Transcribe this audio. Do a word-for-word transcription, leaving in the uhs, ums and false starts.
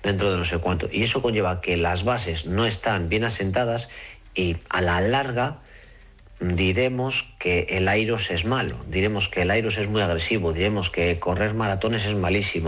dentro de no sé cuánto. Y eso conlleva que las bases no están bien asentadas y a la larga diremos que el Airos es malo, diremos que el Airos es muy agresivo, diremos que correr maratones es malísimo.